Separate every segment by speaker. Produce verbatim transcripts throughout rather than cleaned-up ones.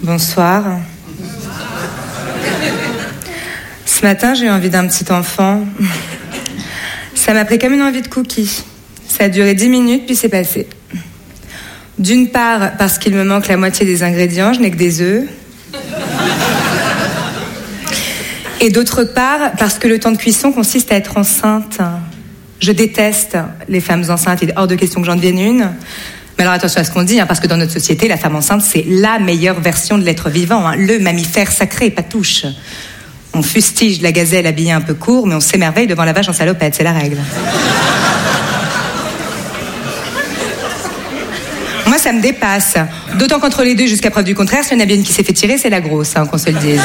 Speaker 1: Bonsoir. Ce matin, j'ai eu envie d'un petit enfant. Ça m'a pris comme une envie de cookie. Ça a duré dix minutes, puis c'est passé. D'une part, parce qu'il me manque la moitié des ingrédients, je n'ai que des œufs. Et d'autre part, parce que le temps de cuisson consiste à être enceinte. Je déteste les femmes enceintes, il est hors de question que j'en devienne une. Mais alors attention à ce qu'on dit, hein, parce que dans notre société, la femme enceinte, c'est la meilleure version de l'être vivant, hein, le mammifère sacré, pas touche. On fustige la gazelle habillée un peu court, mais on s'émerveille devant la vache en salopette, c'est la règle. Moi, ça me dépasse. D'autant qu'entre les deux, jusqu'à preuve du contraire, s'il y en a bien une qui s'est fait tirer, c'est la grosse, hein, qu'on se le dise.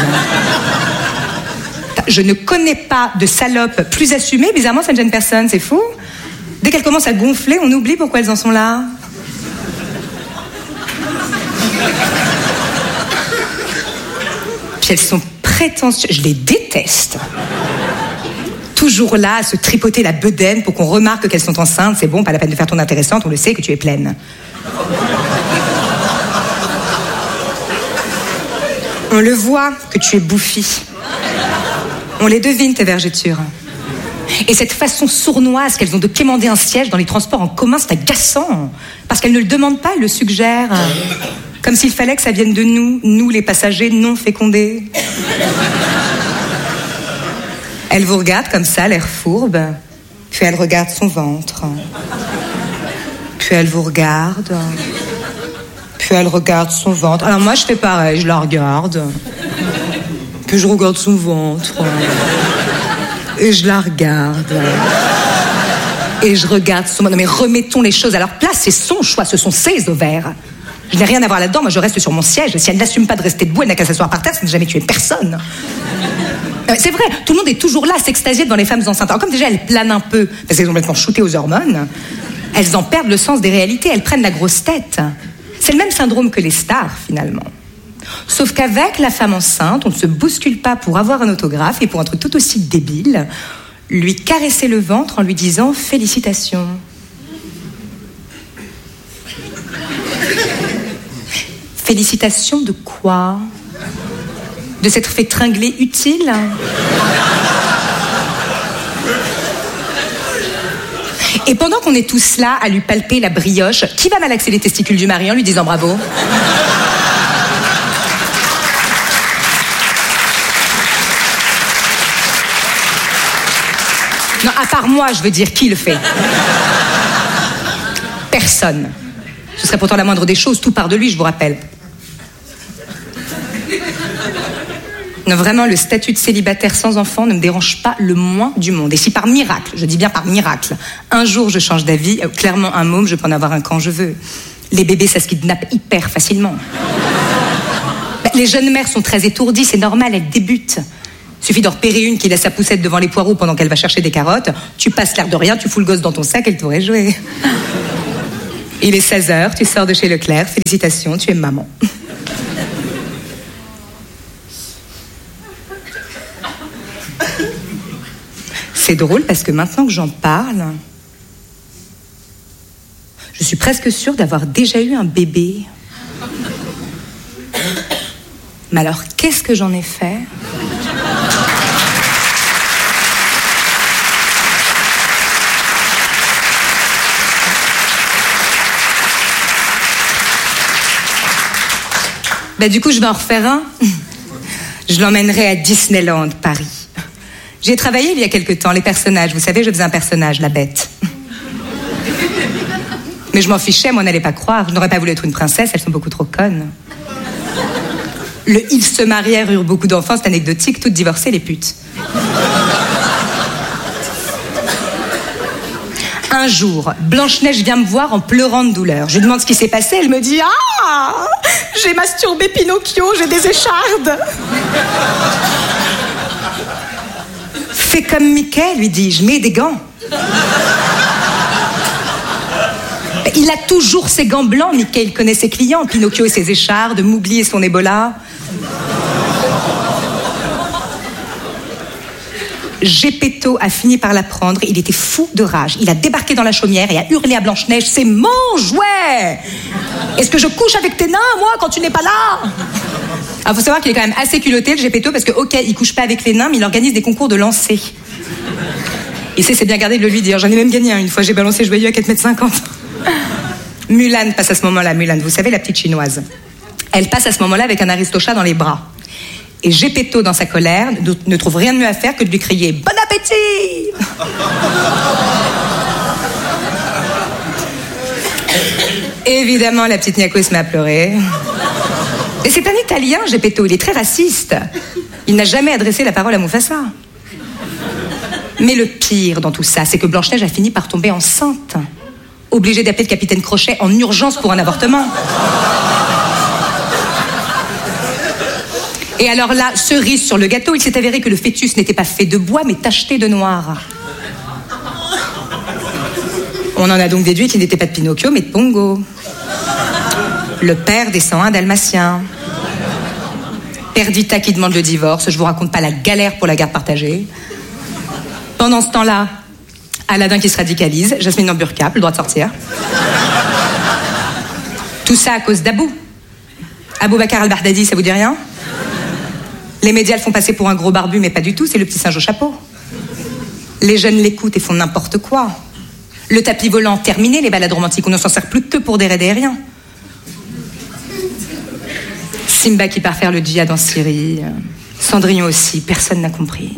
Speaker 1: Je ne connais pas de salope plus assumée, bizarrement, ça ne gêne personne, c'est fou. Dès qu'elles commencent à gonfler, on oublie pourquoi elles en sont là. Puis elles sont prétentieuses, je les déteste. Toujours là, à se tripoter la bedaine pour qu'on remarque qu'elles sont enceintes, c'est bon, pas la peine de faire ton intéressante, on le sait que tu es pleine. On le voit que tu es bouffie. On les devine, tes vergetures. Et cette façon sournoise qu'elles ont de quémander un siège dans les transports en commun, c'est agaçant. Parce qu'elles ne le demandent pas, elles le suggèrent. Comme s'il fallait que ça vienne de nous, nous les passagers non fécondés. Elle vous regarde comme ça, l'air fourbe. Puis elle regarde son ventre. Puis elle vous regarde. Puis elle regarde son ventre. Alors moi, je fais pareil, je la regarde. Puis je regarde son ventre. Et je la regarde. Et je regarde son... Non mais remettons les choses à leur place, c'est son choix, ce sont ses ovaires. Je n'ai rien à voir là-dedans, moi je reste sur mon siège. Si elle n'assume pas de rester debout, elle n'a qu'à s'asseoir par terre, ça n'a jamais tué personne. C'est vrai, tout le monde est toujours là, à s'extasier devant les femmes enceintes. Alors comme déjà elles planent un peu, parce qu'elles sont complètement shootées aux hormones, elles en perdent le sens des réalités, elles prennent la grosse tête. C'est le même syndrome que les stars, finalement. Sauf qu'avec la femme enceinte, on ne se bouscule pas pour avoir un autographe et pour un truc tout aussi débile, lui caresser le ventre en lui disant « Félicitations ». Félicitations de quoi? De s'être fait tringler utile? Et pendant qu'on est tous là à lui palper la brioche, qui va malaxer les testicules du mari en lui disant bravo? Non, à part moi, je veux dire, qui le fait? Personne. Ce serait pourtant la moindre des choses, tout part de lui, je vous rappelle. Non, vraiment, le statut de célibataire sans enfant ne me dérange pas le moins du monde. Et si par miracle, je dis bien par miracle, un jour je change d'avis, euh, clairement un môme, je peux en avoir un quand je veux. Les bébés, ça se kidnappe hyper facilement. Ben, les jeunes mères sont très étourdies, c'est normal, elles débutent. Suffit d'en repérer une qui laisse sa poussette devant les poireaux pendant qu'elle va chercher des carottes, tu passes l'air de rien, tu fous le gosse dans ton sac, elle t'aurait joué. Il est seize heures, tu sors de chez Leclerc, félicitations, tu es maman. C'est drôle parce que maintenant que j'en parle, je suis presque sûre d'avoir déjà eu un bébé. Mais alors, qu'est-ce que j'en ai fait ? Bah du coup, je vais en refaire un. Je l'emmènerai à Disneyland, Paris. J'ai travaillé il y a quelque temps, les personnages. Vous savez, je faisais un personnage, la bête. Mais je m'en fichais, moi, on n'allait pas croire. Je n'aurais pas voulu être une princesse, elles sont beaucoup trop connes. Le « ils se marièrent, eurent beaucoup d'enfants », c'est anecdotique, toutes divorcées, les putes. Un jour, Blanche-Neige vient me voir en pleurant de douleur. Je lui demande ce qui s'est passé, elle me dit « Ah, j'ai masturbé Pinocchio, j'ai des échardes !» Fais comme Mickey, lui dis-je, mets des gants. Il a toujours ses gants blancs, Mickey, il connaît ses clients. Pinocchio et ses échardes, Mowgli et son Ebola. Geppetto a fini par la prendre, il était fou de rage. Il a débarqué dans la chaumière et a hurlé à Blanche-Neige « C'est mon jouet! Est-ce que je couche avec tes nains, moi, quand tu n'es pas là ?» Alors, faut savoir qu'il est quand même assez culotté, le Gepetto, parce que, ok, il couche pas avec les nains, mais il organise des concours de lancer. Et c'est, c'est bien gardé de le lui dire. J'en ai même gagné un une fois, j'ai balancé joyeux à quatre mètres cinquante. Mulan passe à ce moment-là, Mulan, vous savez, la petite chinoise. Elle passe à ce moment-là avec un aristochat dans les bras. Et Gepetto, dans sa colère, ne trouve rien de mieux à faire que de lui crier « Bon appétit !» Évidemment, la petite Niaco se met à pleurer. Et c'est un Italien, Gepetto, il est très raciste. Il n'a jamais adressé la parole à Mufasa. Mais le pire dans tout ça, c'est que Blanche-Neige a fini par tomber enceinte. Obligée d'appeler le capitaine Crochet en urgence pour un avortement. Et alors là, cerise sur le gâteau, il s'est avéré que le fœtus n'était pas fait de bois, mais tacheté de noir. On en a donc déduit qu'il n'était pas de Pinocchio, mais de Pongo. Le père des cent un dalmatiens. Perdita qui demande le divorce, je vous raconte pas la galère pour la garde partagée. Pendant ce temps-là, Aladdin qui se radicalise, Jasmine en burqa, plus le droit de sortir. Tout ça à cause d'Abou. Aboubacar al-Baghdadi, ça vous dit rien ? Les médias le font passer pour un gros barbu, mais pas du tout, c'est le petit singe au chapeau. Les jeunes l'écoutent et font n'importe quoi. Le tapis volant, terminé, les balades romantiques, on ne s'en sert plus que pour des raids aériens. Simba qui part faire le djihad en Syrie, Cendrillon aussi, personne n'a compris.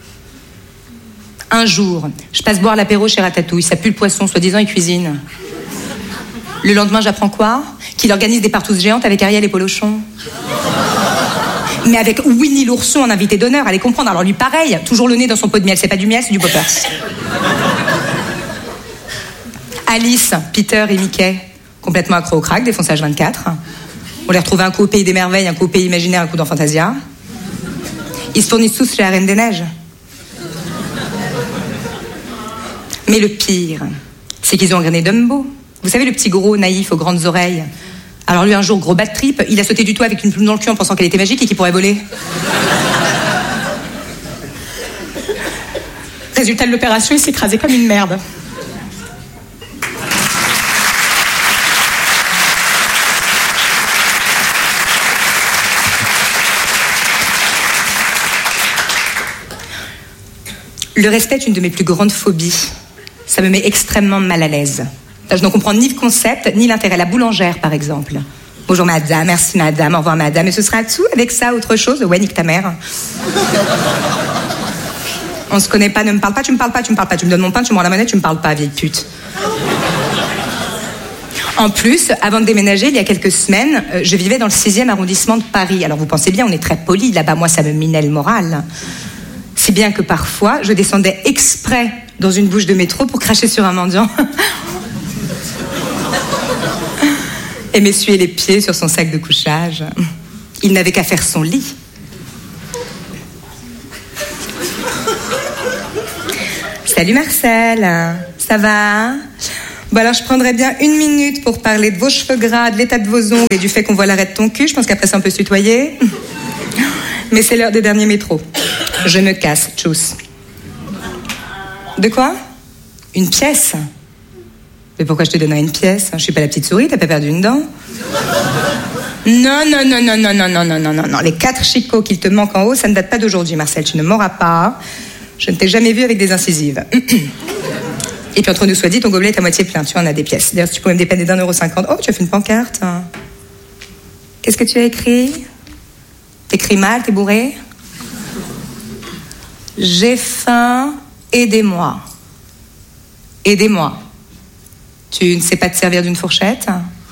Speaker 1: Un jour, je passe boire l'apéro chez Ratatouille, ça pue le poisson, soi-disant il cuisine. Le lendemain, j'apprends quoi ? Qu'il organise des partouzes géantes avec Ariel et Polochon. Mais avec Winnie l'ourson en invité d'honneur, allez comprendre. Alors lui, pareil, toujours le nez dans son pot de miel. C'est pas du miel, c'est du poppers. Alice, Peter et Mickey, complètement accro au crack, défonçage vingt-quatre. On les retrouve un coup au Pays des Merveilles, un coup au Pays Imaginaire, un coup dans Fantasia. Ils se fournissent tous chez la Reine des Neiges. Mais le pire, c'est qu'ils ont engrainé Dumbo. Vous savez, le petit gros naïf aux grandes oreilles. Alors lui, un jour, gros bad trip, il a sauté du toit avec une plume dans le cul en pensant qu'elle était magique et qu'il pourrait voler. Résultat de l'opération, il s'est écrasé comme une merde. Le respect est une de mes plus grandes phobies. Ça me met extrêmement mal à l'aise. Je n'en comprends ni le concept, ni l'intérêt. La boulangère, par exemple. Bonjour madame, merci madame, au revoir madame. Et ce sera tout avec ça, autre chose ? Ouais, nique ta mère. On se connaît pas, ne me parle pas, tu me parles pas, tu me parles pas. Tu me donnes mon pain, tu me rends la monnaie, tu me parles pas, vieille pute. En plus, avant de déménager, il y a quelques semaines, je vivais dans le sixième arrondissement de Paris. Alors vous pensez bien, on est très poli là-bas. Moi, ça me minait le moral. Si bien que parfois, je descendais exprès dans une bouche de métro pour cracher sur un mendiant. Et m'essuyer les pieds sur son sac de couchage. Il n'avait qu'à faire son lit. Salut Marcel, ça va ? Bon alors je prendrais bien une minute pour parler de vos cheveux gras, de l'état de vos ongles et du fait qu'on voit l'arrêt de ton cul. Je pense qu'après ça on peut se tutoyer. Mais c'est l'heure des derniers métros. Je me casse, tchuss. De quoi ? Une pièce ? Mais pourquoi je te donnerais une pièce ? Je suis pas la petite souris, t'as pas perdu une dent ? Non, non, non, non, non, non, non, non, non, non, non. Les quatre chicots qu'il te manquent en haut, ça ne date pas d'aujourd'hui, Marcel. Tu ne m'auras pas. Je ne t'ai jamais vu avec des incisives. Et puis entre nous soit dit, ton gobelet est à moitié plein. Tu en as des pièces. D'ailleurs, si tu pouvais me dépanner d'un euro cinquante. Oh, tu as fait une pancarte. Qu'est-ce que tu as écrit ? T'écris mal, t'es bourré ? J'ai faim, aidez-moi. Aidez-moi. Tu ne sais pas te servir d'une fourchette ?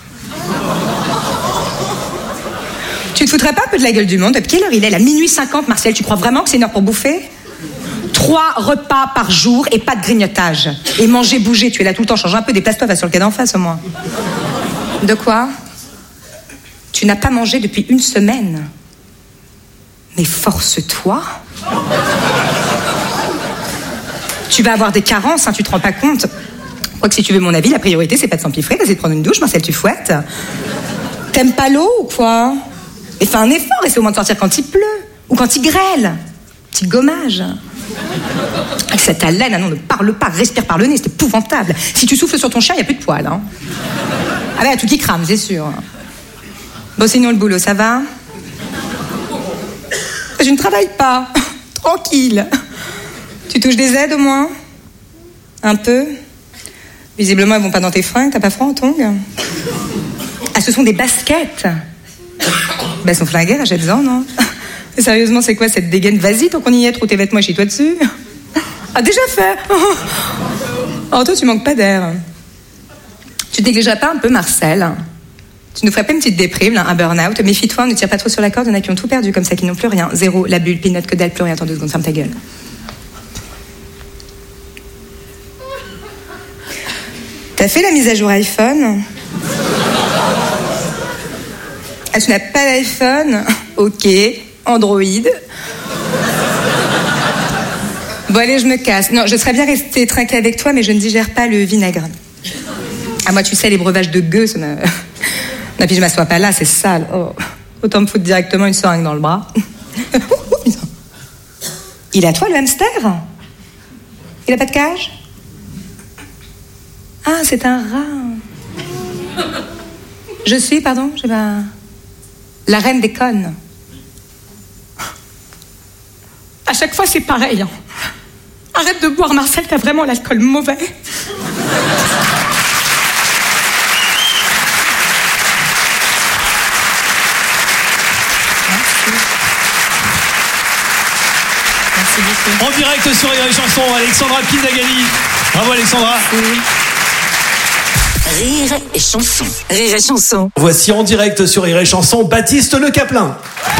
Speaker 1: Tu te foutrais pas un peu de la gueule du monde ? Depuis quelle heure il est là ? Minuit cinquante, Martial, tu crois vraiment que c'est une heure pour bouffer ? Trois repas par jour et pas de grignotage. Et manger, bouger, tu es là tout le temps, change un peu, déplace-toi, va sur le quai d'en face au moins. De quoi ? Tu n'as pas mangé depuis une semaine. Mais force-toi. Tu vas avoir des carences, hein, tu te rends pas compte. Quoique si tu veux mon avis, la priorité c'est pas de s'empiffrer, vas-y de prendre une douche, Marcel, tu fouettes. T'aimes pas l'eau ou quoi ? Mais fais un effort, essaie au moins de sortir quand il pleut. Ou quand il grêle. Petit gommage. Avec cette haleine, ah non, ne parle pas, respire par le nez, c'est épouvantable. Si tu souffles sur ton chien, il n'y a plus de poils. Hein. Ah ben, tout qui crame, c'est sûr. Bon, sinon le boulot, ça va ? Je ne travaille pas. Tranquille. Tu touches des aides au moins? Un peu? Visiblement, elles vont pas dans tes fringues. T'as pas froid en tongs? Ah, ce sont des baskets. Ben, elles sont flinguées, achète-en, non? Mais sérieusement, c'est quoi cette dégaine? Vas-y, tant qu'on y est, trouve tes vêtements chez toi dessus. Ah, déjà fait. Oh, toi, tu manques pas d'air. Tu te négligerais pas un peu, Marcel? Tu nous ferais pas une petite déprime, là, un burn-out? Méfie-toi, ne tire pas trop sur la corde, il y en a qui ont tout perdu comme ça, qui n'ont plus rien. Zéro, la bulle, peanut, que dalle, plus rien. Attends deux secondes, ferme ta gueule. T'as fait la mise à jour iPhone? Ah, tu n'as pas d'iPhone? Ok. Android. Bon, allez, je me casse. Non, je serais bien restée trinquée avec toi, mais je ne digère pas le vinaigre. Ah, moi, tu sais, les breuvages de gueux, ça me... Non, puis je m'assois pas là, c'est sale. Oh. Autant me foutre directement une seringue dans le bras. Il est à toi, le hamster? Il a pas de cage? Ah, c'est un rat. Je suis, pardon, j'ai pas... La reine des connes. À chaque fois, c'est pareil. Hein. Arrête de boire, Marcel, t'as vraiment l'alcool mauvais.
Speaker 2: En direct sur Rire et Chanson, Alexandra Pindagani. Bravo Alexandra.
Speaker 3: Oui. Rire et Chanson. Rire et Chanson.
Speaker 2: Voici en direct sur Rire et Chanson, Baptiste Le Caplin.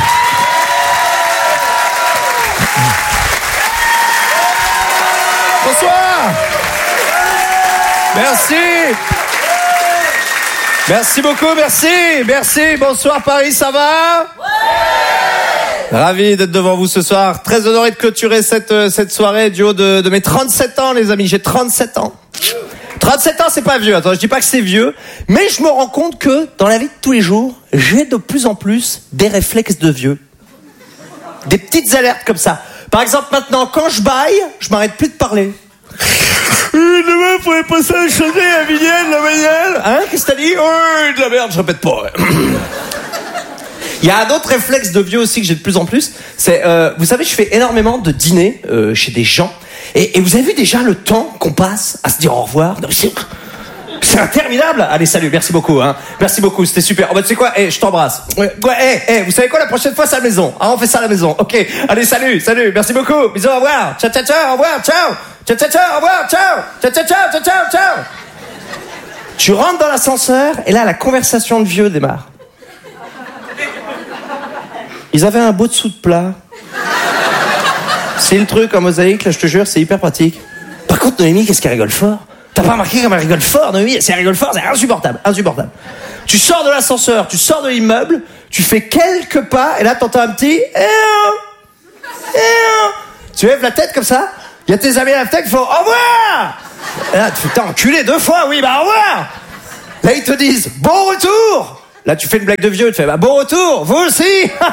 Speaker 4: Bonsoir. Merci. Merci beaucoup, merci. Merci. Bonsoir Paris, ça va? Ravi d'être devant vous ce soir. Très honoré de clôturer cette, cette soirée du haut de, de mes trente-sept ans, les amis. J'ai trente-sept ans. trente-sept ans, c'est pas vieux. Attends, je dis pas que c'est vieux. Mais je me rends compte que, dans la vie de tous les jours, j'ai de plus en plus des réflexes de vieux. Des petites alertes comme ça. Par exemple, maintenant, quand je baille, je m'arrête plus de parler. Demain, il faudrait passer à changer à Vignelle, la Vignelle. Hein, qu'est-ce que t'as dit? Oh, de la merde, je répète pas. Ouais. Il y a un autre réflexe de vieux aussi que j'ai de plus en plus, c'est, euh, vous savez, je fais énormément de dîners euh, chez des gens, et, et vous avez vu déjà le temps qu'on passe à se dire au revoir? Non, c'est, c'est interminable. Allez, salut, merci beaucoup, hein. Merci beaucoup, c'était super. Oh bah tu sais quoi, hey, je t'embrasse. Ouais, ouais, hey, hey, vous savez quoi, la prochaine fois c'est à la maison. Ah, on fait ça à la maison. Ok, allez, salut, salut, merci beaucoup. Bisous, au revoir. Ciao, ciao, ciao, au revoir, ciao. Ciao, ciao, ciao, au revoir, ciao. Ciao, ciao, ciao, ciao, ciao, ciao. Tu rentres dans l'ascenseur, et là, la conversation de vieux démarre. Ils avaient un beau dessous de plat. C'est le truc en mosaïque, là, je te jure, c'est hyper pratique. Par contre, Noémie, qu'est-ce qu'elle rigole fort? T'as pas remarqué comme elle rigole fort, Noémie? Si elle rigole fort, c'est insupportable, insupportable. Tu sors de l'ascenseur, tu sors de l'immeuble, tu fais quelques pas, et là, t'entends un petit... Tu lèves la tête comme ça, il y a tes amis à la fenêtre qui font « Au revoir !» Et là, tu fais « T'as enculé deux fois, oui, bah au revoir !» Là, ils te disent « Bon retour !» Là, tu fais une blague de vieux, tu fais bah, bon retour, vous aussi.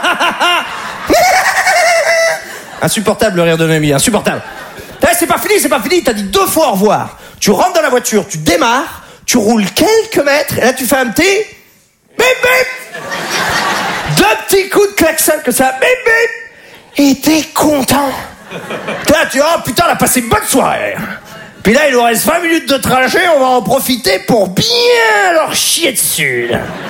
Speaker 4: Insupportable le rire de Noémie, insupportable. Eh, c'est pas fini, c'est pas fini, t'as dit deux fois au revoir. Tu rentres dans la voiture, tu démarres, tu roules quelques mètres, et là tu fais un petit bip bip. Deux petits coups de klaxon que ça, bip bip. Et t'es content. Là, tu dis, oh putain, on a passé une bonne soirée. Puis là, il nous reste vingt minutes de trajet, on va en profiter pour bien leur chier dessus.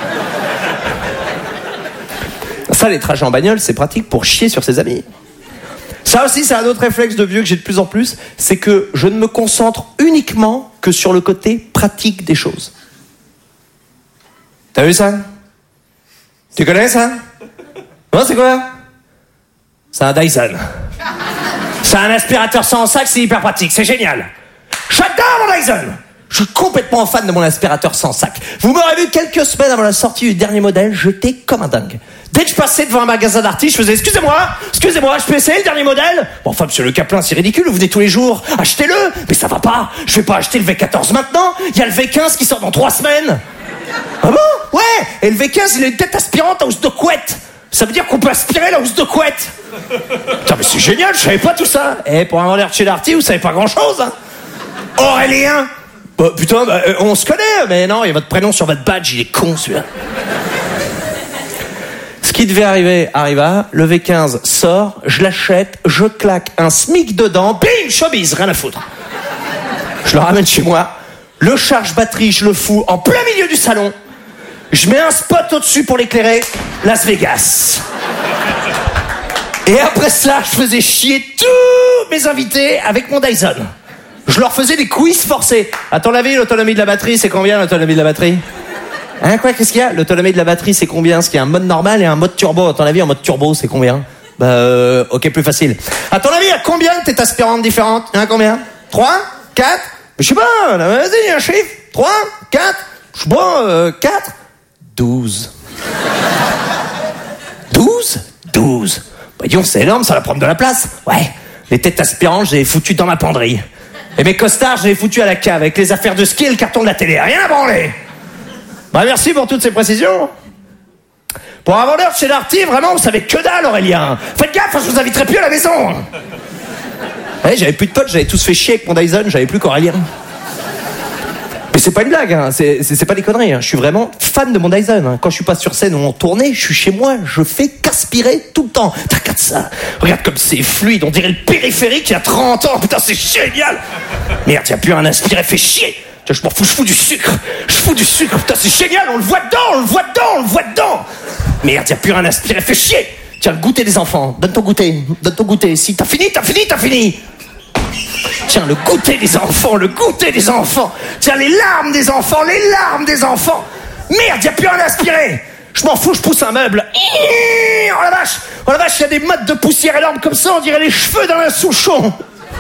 Speaker 4: Ça, les trajets en bagnole, c'est pratique pour chier sur ses amis. Ça aussi, c'est un autre réflexe de vieux que j'ai de plus en plus, c'est que je ne me concentre uniquement que sur le côté pratique des choses. T'as vu ça? Tu connais ça? Non, c'est quoi? C'est un Dyson. C'est un aspirateur sans sac, c'est hyper pratique, c'est génial. J'adore mon Dyson. Je suis complètement fan de mon aspirateur sans sac. Vous m'aurez vu quelques semaines avant la sortie du dernier modèle, j'étais comme un dingue. Dès que je passais devant un magasin d'artistes, je faisais « Excusez-moi, excusez-moi, je peux essayer le dernier modèle ?» Bon, enfin, monsieur Le Caplin, c'est ridicule, vous venez tous les jours. Achetez-le. Mais ça va pas. Je vais pas acheter le V quatorze maintenant. Il y a le V quinze qui sort dans trois semaines. Ah bon? Ouais. Et le V quinze, il a une tête aspirante à housse de couette. Ça veut dire qu'on peut aspirer la housse de couette. Putain, mais c'est génial, je savais pas tout ça. Et pour un vendeur de chez Darty, vous savez pas grand-chose, hein. Aurélien. Bah, putain, bah, euh, on se connaît, mais non, il y a votre prénom sur votre badge, il est con, celui-là. Ce qui qui devait arriver, arriva, le V quinze sort, je l'achète, je claque un SMIC dedans, bing, showbiz, rien à foutre. Je le ramène chez moi, le charge batterie, je le fous en plein milieu du salon, je mets un spot au-dessus pour l'éclairer, Las Vegas. Et après cela, je faisais chier tous mes invités avec mon Dyson. Je leur faisais des quiz forcés. À ton avis, l'autonomie de la batterie, c'est combien l'autonomie de la batterie ? Hein, quoi, qu'est-ce qu'il y a ? L'autonomie de la batterie, c'est combien ? Parce qu'il y a un mode normal et un mode turbo. À ton avis, en mode turbo, c'est combien ? Bah, euh, ok, plus facile. À ton avis, il y a combien de têtes aspirantes différentes ? Hein, combien ? trois ? quatre ? Je sais pas, vas-y, un chiffre. trois ? quatre ? Je sais pas, euh, quatre ? douze. douze ? douze. Bah, disons, c'est énorme, ça va prendre de la place. Ouais. Les têtes aspirantes, j'ai foutu dans ma penderie. Et mes costards, j'ai foutu à la cave avec les affaires de ski et le carton de la télé. Rien à branler. Bah, merci pour toutes ces précisions. Pour un vendeur chez Darty, vraiment, vous savez que dalle, Aurélien. Faites gaffe, je vous inviterai plus à la maison. Ouais, j'avais plus de potes, j'avais tous fait chier avec mon Dyson, j'avais plus qu'Aurélien. Mais c'est pas une blague, hein. c'est, c'est, c'est pas des conneries. Hein. Je suis vraiment fan de mon Dyson. Hein. Quand je suis pas sur scène ou en tournée, je suis chez moi, je fais qu'aspirer tout le temps. Regarde ça, regarde comme c'est fluide, on dirait le périphérique il y a trente ans. Putain, c'est génial. Merde, y a plus un aspiré, fait chier. Tiens, je m'en fous, je fous du sucre. Je fous du sucre, putain, c'est génial, on le voit dedans, on le voit dedans, on le voit dedans. Merde, y a plus un aspiré, fait chier. Tiens, le goûter des enfants, donne ton goûter, donne ton goûter. Si t'as fini, t'as fini, t'as fini. Tiens, le goûter des enfants, le goûter des enfants. Tiens, les larmes des enfants, les larmes des enfants. Merde, y a plus un aspiré. Je m'en fous, je pousse un meuble. Oh la vache, oh la vache, il y a des mottes de poussière énormes comme ça, on dirait les cheveux dans un souchon.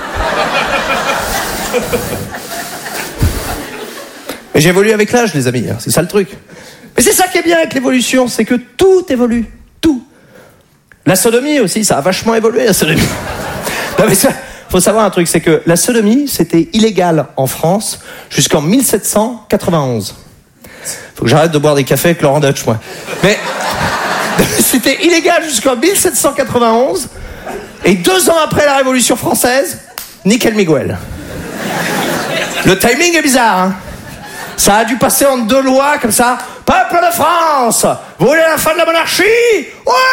Speaker 4: Mais j'évolue avec l'âge, les amis, c'est ça le truc. Mais c'est ça qui est bien avec l'évolution, c'est que tout évolue, tout. La sodomie aussi, ça a vachement évolué, la sodomie. Non mais ça... Faut savoir un truc, c'est que la sodomie, c'était illégal en France jusqu'en mille sept cent quatre-vingt-onze. Faut que j'arrête de boire des cafés avec Laurent Deutsch, moi. Mais c'était illégal jusqu'en mille sept cent quatre-vingt-onze. Et deux ans après la Révolution française, nickel Miguel. Le timing est bizarre, hein. Ça a dû passer en deux lois comme ça. Peuple de France, vous voulez la fin de la monarchie ? Ouais !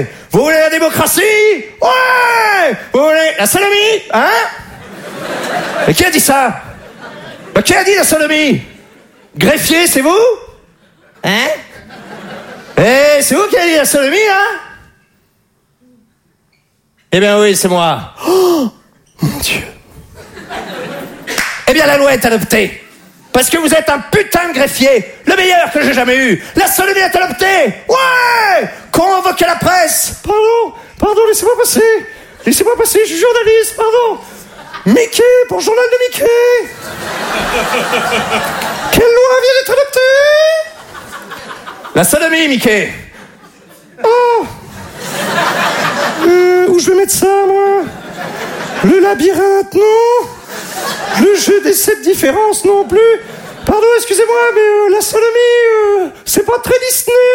Speaker 4: Vous voulez la démocratie ? Ouais ! Vous voulez la sodomie ? Hein ? Mais qui a dit ça ? Mais qui a dit la sodomie ? Greffier, c'est vous ? Hein ? Eh, c'est vous qui avez dit la sodomie, hein ? Eh bien oui, c'est moi. Oh, mon Dieu. Eh bien la loi est adoptée. Parce que vous êtes un putain de greffier, le meilleur que j'ai jamais eu. La sodomie est adoptée. Ouais ! Convoquez la presse. Pardon, pardon, laissez-moi passer. Laissez-moi passer, je suis journaliste, pardon. Mickey, pour le journal de Mickey. Quelle loi vient d'être adoptée ? La sodomie, Mickey. Oh. Euh, où je vais mettre ça, moi ? Le labyrinthe, non ? Le jeu des sept différences non plus. Pardon, excusez-moi, mais euh, la sodomie, euh, c'est pas très Disney.